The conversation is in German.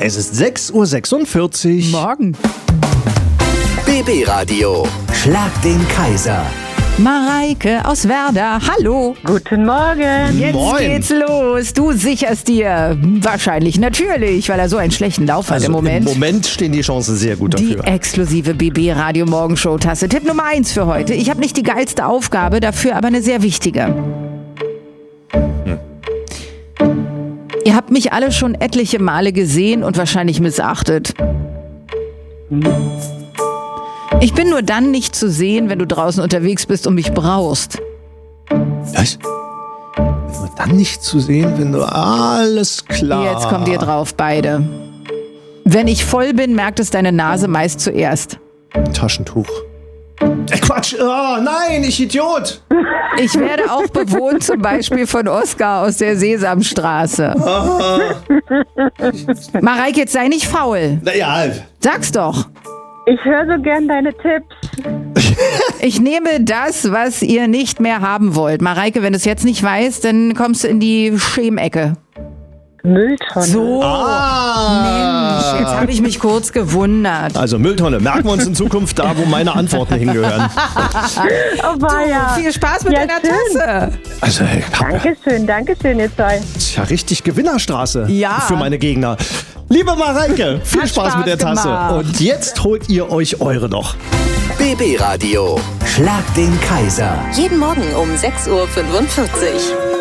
Es ist 6:46 Uhr. Morgen. BB Radio. Schlag den Kaiser. Mareike aus Werder, hallo. Guten Morgen. Jetzt Moin. geht's los. Du sicherst dir wahrscheinlich, natürlich, weil er so einen schlechten Lauf hat im Moment. Im Moment stehen die Chancen sehr gut Die dafür. exklusive BB Radio Morgenshow Tasse. Tipp Nummer 1 für heute. Ich habe nicht die geilste Aufgabe, dafür aber eine sehr wichtige. Ihr habt mich alle schon etliche Male gesehen und wahrscheinlich missachtet. Ich bin nur dann nicht zu sehen, wenn du draußen unterwegs bist und mich brauchst. Was? Nur dann nicht zu sehen, wenn du... Alles klar. Jetzt kommt ihr drauf, beide. Wenn ich voll bin, merkt es deine Nase meist zuerst. Taschentuch. Quatsch! Oh, nein, ich Idiot! Ich werde auch bewohnt, zum Beispiel von Oskar aus der Sesamstraße. Mareike, jetzt sei nicht faul. Naja, Sag's doch. Ich höre so gern deine Tipps. Ich nehme das, was ihr nicht mehr haben wollt. Mareike, wenn du es jetzt nicht weißt, dann kommst du in die Schemecke. Mülltonne. So, Mensch, jetzt habe ich mich kurz gewundert. Also Mülltonne, merken wir uns in Zukunft da, wo meine Antworten hingehören. Oh, war ja. Viel Spaß mit Ja, deiner schön. Tasse. Also, Dankeschön, ihr zwei. das ist ja richtig Gewinnerstraße Ja. für meine Gegner. Liebe Mareike, viel Hat Spaß mit der Spaß Tasse. gemacht. Und jetzt holt ihr euch eure noch. BB Radio. Schlag den Kaiser. Jeden Morgen um 6:45 Uhr.